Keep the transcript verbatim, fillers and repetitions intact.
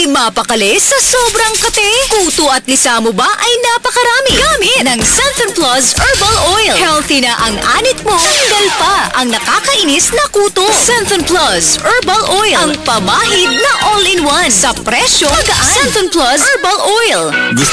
Hindi mapakali sa sobrang kate. Kuto at lisa mo ba ay napakarami. Gamit ng Centrum Plus Herbal Oil. Healthy na ang anit mo. Tanggal pa ang nakakainis na kuto. Centrum Plus Herbal Oil. Ang pamahid na all-in-one. Sa presyo magaan. Centrum Plus Herbal Oil. Gusto